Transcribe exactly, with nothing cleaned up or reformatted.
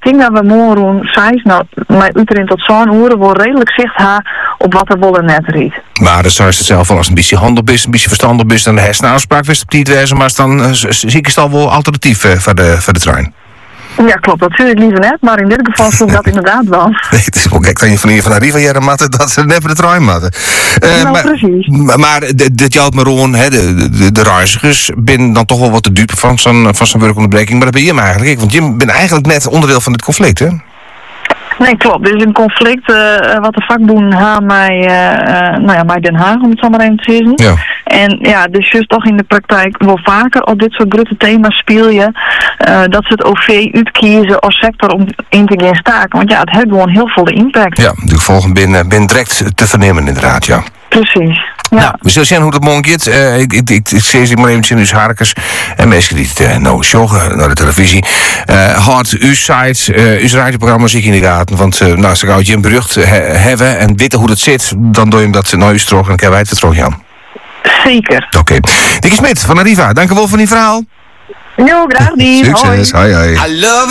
denk dat we morgen zes, nou, maar uiterin tot zo'n uren wel redelijk zicht hebben op wat er wel en net riet. Maar dan zou je het zelf wel als een beetje handig is, een beetje verstandig is, dan de hersenafspraak wist op die wezen, maar dan uh, zie ik het al wel alternatief uh, voor, de, voor de trein. Ja, klopt. Dat zie ik liever net, maar in dit geval stond dat inderdaad wel. Nee, het is wel gek dat je van hier van Arriva jaren matten dat ze net de trein matten. Uh, nou, maar, precies. Maar, maar dit jouwt maar gewoon, hè, de, de, de reizigers ben dan toch wel wat te dupe van zo'n van zo'n werkonderbreking, maar dat ben je maar eigenlijk. Want je bent eigenlijk net onderdeel van dit conflict, hè? Nee, klopt. Dit is een conflict uh, wat de vakbonden hebben met, uh, uh, nou ja, bij Den Haag, om het zo maar even te zeggen. Ja. En ja, dus juist toch in de praktijk wel vaker op dit soort grote thema's speel je uh, dat ze het O V uitkiezen als sector om in te gaan staken. Want ja, het heeft gewoon heel veel de impact. Ja, de gevolgen binnen ben direct te vernemen inderdaad, ja. Precies. Ja. Nou, we zullen zien hoe dat morgen gaat. Uh, ik, ik, ik, ik zie ze maar even in uw harkers. En mensen die het uh, nou joggen naar de televisie. Uh, Houd uw site, uh, uw radioprogramma zie ik in de gaten. Want uh, nou, als ik je een berucht he, hebben en weten hoe dat zit, dan doe je hem dat naar u stroog en dan kunnen wij het terug, Jan. Zeker. Oké. Okay. Dikkie Smit van Arriva, dank u wel voor die verhaal. Jo, graag niet. Succes. Hoi, hoi. I love